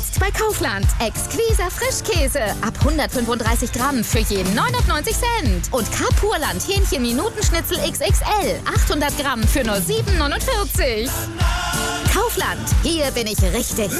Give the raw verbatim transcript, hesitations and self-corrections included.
Jetzt bei Kaufland. Exquiser Frischkäse. Ab hundertfünfunddreißig Gramm für je neunundneunzig Cent. Und K-Purland Hähnchen-Minutenschnitzel X X L. achthundert Gramm für nur sieben neunundvierzig. Kaufland. Hier bin ich richtig.